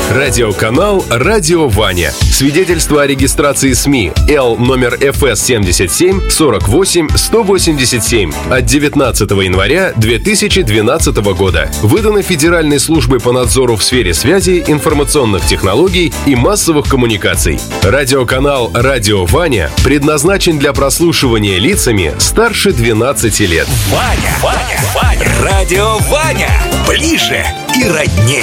Радиоканал «Радио Ваня». Свидетельство о регистрации СМИ Л номер ФС 77 48 187 от 19 января 2012 года. Выдано Федеральной службой по надзору в сфере связи, информационных технологий и массовых коммуникаций. Радиоканал «Радио Ваня» предназначен для прослушивания лицами старше 12 лет. Ваня. Радио Ваня. Ближе и роднее.